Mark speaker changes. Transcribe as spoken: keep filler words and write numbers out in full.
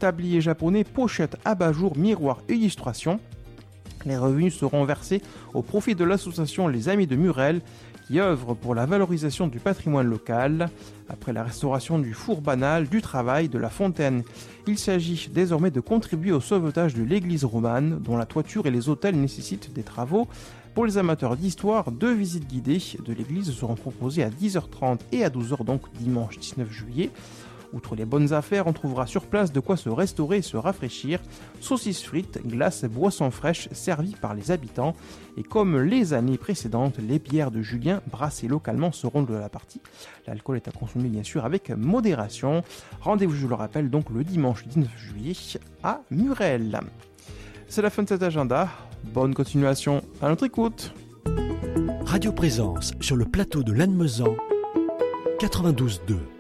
Speaker 1: tablier japonais, pochettes, abat-jour, miroirs et illustrations. Les revenus seront versés au profit de l'association Les Amis de Murel, qui œuvre pour la valorisation du patrimoine local. Après la restauration du four banal, du travail, de la fontaine, il s'agit désormais de contribuer au sauvetage de l'église romane, dont la toiture et les autels nécessitent des travaux. Pour les amateurs d'histoire, deux visites guidées de l'église seront proposées à dix heures trente et à douze heures, donc dimanche dix-neuf juillet. Outre les bonnes affaires, on trouvera sur place de quoi se restaurer et se rafraîchir. Saucisses frites, glaces, boissons fraîches servies par les habitants. Et comme les années précédentes, les bières de Julien brassées localement seront de la partie. L'alcool est à consommer bien sûr avec modération. Rendez-vous, je le rappelle, donc le dimanche dix-neuf juillet à Murel. C'est la fin de cet agenda. Bonne continuation à notre écoute.
Speaker 2: Radio Présence sur le plateau de Lannemezan quatre-vingt-douze deux.